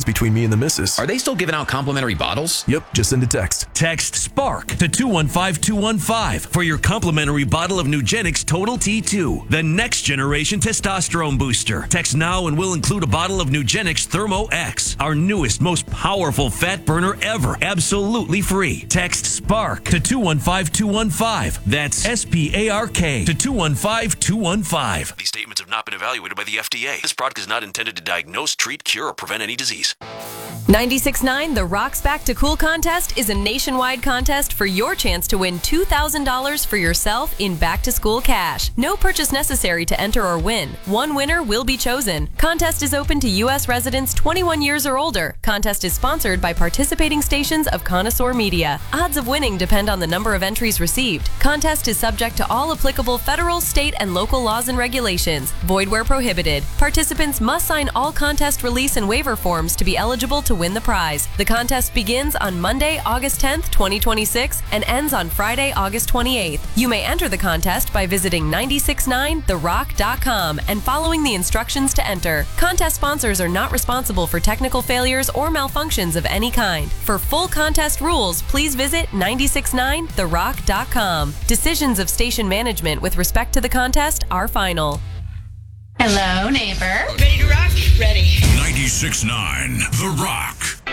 between me and the missus. Are they still giving out complimentary bottles? Yep, just send a text. Text SPARK to 215215 for your complimentary bottle of Nugenix Total T2, the next generation testosterone booster. Text now and we'll include a bottle of Nugenix Thermo X, our newest, most powerful fat burner ever, absolutely free. Text SPARK to 215215. That's SPARK to 215215. These statements have not been evaluated by the FDA. This product is not intended to diagnose, treat, cure, or prevent any disease. 96.9 The Rock's Back to Cool contest is a nationwide contest for your chance to win $2,000 for yourself in back-to-school cash. No purchase necessary to enter or win. One winner will be chosen. Contest is open to U.S. residents 21 years or older. Contest is sponsored by participating stations of Connoisseur Media. Odds of winning depend on the number of entries received. Contest is subject to all applicable federal, state, and local laws and regulations. Void where prohibited. Participants must sign all contest release and waiver forms to be eligible to win the prize. The contest begins on Monday, August 10th, 2026 and ends on Friday, August 28th. You may enter the contest by visiting 969therock.com and following the instructions to enter. Contest sponsors are not responsible for technical failures or malfunctions of any kind. For full contest rules, please visit 969therock.com. Decisions of station management with respect to the contest are final. Hello, neighbor. Ready to rock? Ready. 96.9 The Rock.